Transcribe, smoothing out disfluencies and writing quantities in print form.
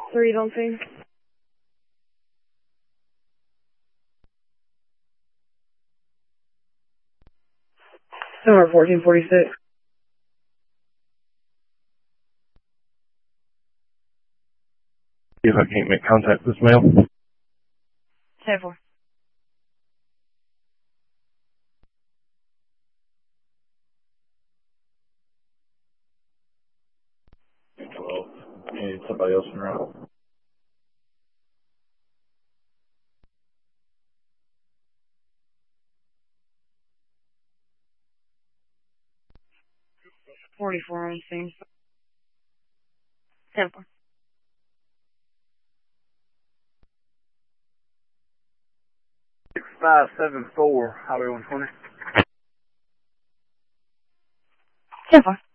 3 on scene. Somewhere 1446. See if I can't make contact with this male. 10-4. And somebody else in route. $44 on scene. 10-4. 6574, Highway 120. 10-4.